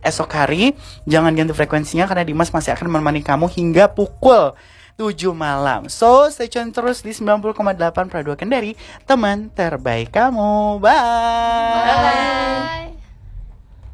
esok hari. Jangan ganti frekuensinya karena Dimas masih akan menemani kamu hingga pukul 7 malam. So, stay tune terus di 90,8 Prado Kendari, teman terbaik kamu. Bye. Bye.